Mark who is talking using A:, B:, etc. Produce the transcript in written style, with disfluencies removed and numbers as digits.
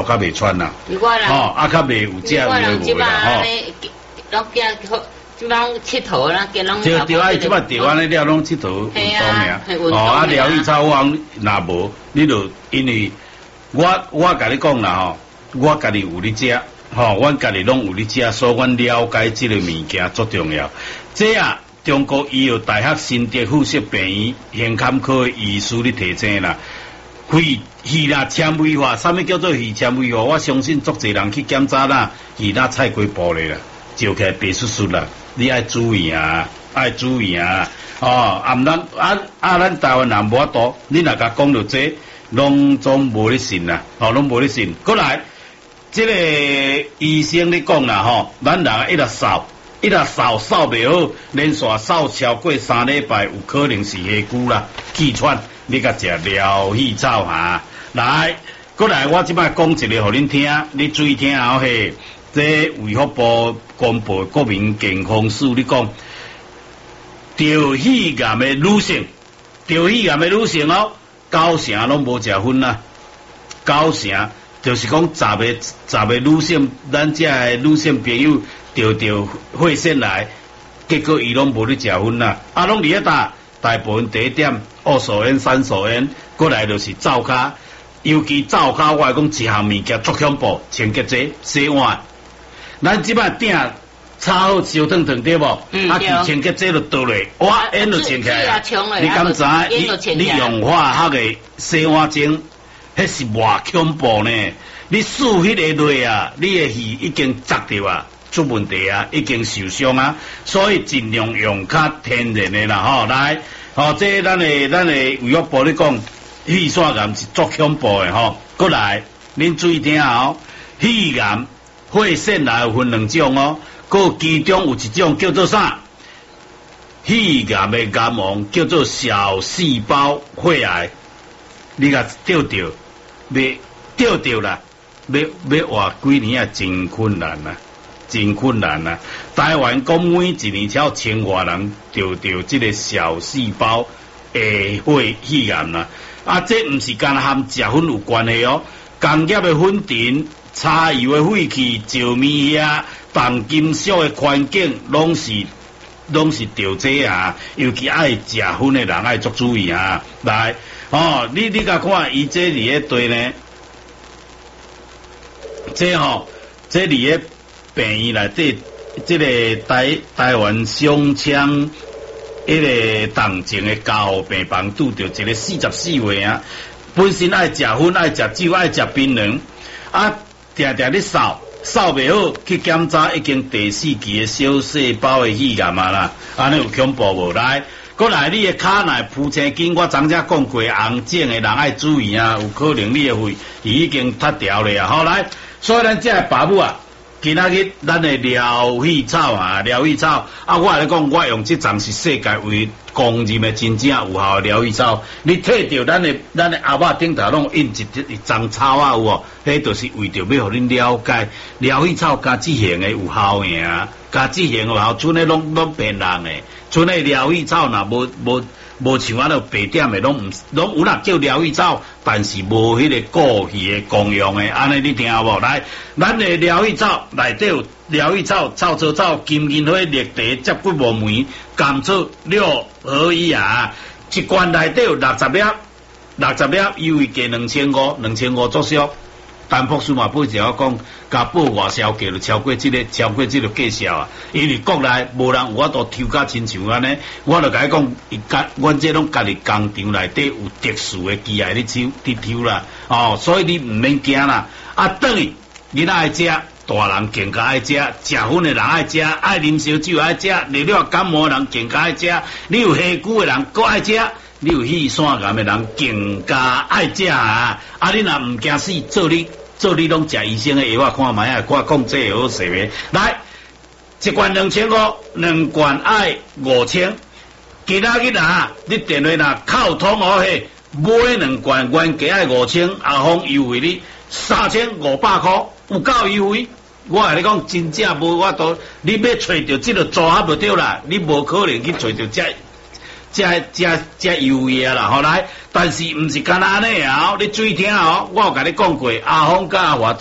A: 较袂喘啦，较袂有这个无啦，
B: 拢惊即帮佚佗啦，见拢
A: 对，哎，即摆台湾咧了拢佚佗运动尔，疗愈草我若无，你就因为我甲你讲啦我家己有咧食，阮家己拢有咧食，所以阮了解即个物件足重要。这中国医药大学新竹附设病院胸坎科医师咧提醒啦。鱼啦纤维化，啥物叫做鱼纤维化？我相信足侪人去检查啦，鱼啦菜过部咧啦，照起来白sussus啦，你爱注意啊，爱注意啊！毋咱咱台湾人无法度，你若甲讲到这，拢总无咧信啦，拢无咧信。过来，这个医生咧讲啦，咱人一直扫袂好，连续扫超过3礼拜，有可能是下骨啦，气喘。你甲食疗愈草来，过来，我即摆讲一个互恁听，你注意听嘿。这卫福部公布国民健康署，你讲，得肺癌的女性9成拢无食薰啦，9成就是讲10个女性，咱这的女性朋友得肺腺癌，结果伊拢无咧食薰啦，拢伫遐大部分第一点，二手烟、三手烟，过来就是灶骹，尤其灶骹，我讲一项物件足恐怖，清洁剂、洗碗。咱即摆鼎炒好烧烫烫对无？其清洁剂就倒落，哇，烟就清起来。你敢知？你用化学的洗碗精，迄是偌恐怖呢？你输迄个落啊，你的鱼已经砸掉啊！出问题啊，已经受伤啊，所以尽量用较天然的啦，来，这咱的卫福部咧讲，肺腺癌是足恐怖的过来，恁注意听肺癌、肺腺癌有分2种其中有一种叫做啥？肺癌的癌王叫做小细胞肺癌，你甲钓到，袂钓到啦，要活几年真困难啊！台湾讲每一年才有1000多人得这个小细胞的肺癌啦。这毋是干和食薰有关系工业的粉尘、柴油的废气、照明遐、重金属的环境，拢是得这尤其爱食薰的人爱足注意来，你甲看伊这里咧对呢，这里咧。病院内底，这个台湾胸腔迄个动静的家护病房拄着一个44岁本身爱食薰、爱食酒、爱食槟榔，定咧扫袂好，去检查已经第4期的小细胞的肺癌啦，安尼有恐怖无？来，过来你的骹内浮青筋，我昨才讲过，红肿的人爱注意有可能你的肺已经塌掉了好来，所以咱这个爸母今仔日咱的疗愈草我来讲，我用这种是世界为公认的真正有效的疗愈草。你摕到咱的阿爸顶头拢印一张草有迄就是为着要互恁了解疗愈草加这型的有效的加这型有效，剩的拢骗人的，剩的疗愈草若无像安尼白点的，拢有啦叫疗愈草，但是无迄个过去的功用的，安尼你听无？来，咱的疗愈草内底有疗愈草、臭草、金银花、绿茶、接骨木梅、甘草6合一一罐内底有60粒，优惠价2500作数。但博士嘛，不是我讲，甲报外销价就超过这个价数因为国内无人有法度抽甲亲像安尼，我就甲你讲，阮这拢家己工厂内底有特殊的机械咧抽啦，所以你唔免惊啦。等于囡仔爱食，大人更加爱食，食薰的人爱食，爱啉烧酒爱食，你感冒的人更加爱食，你有下骨的人更爱食。你有肺腺癌的人更加爱食你若唔惊死，做你拢食医生的药看卖我讲这好势未？来，一罐2500，两罐爱5000。今仔日你电话若扣通嘿，买2罐原价爱5000，阿方优惠你3500块，有够优惠。我跟你讲，真正无法度，你要找到这个组合就对啦，你无可能去找到才优越啦，吼来，但是毋是干那安尼啊，你注意听哦，我有甲你讲过，阿峰甲阿华。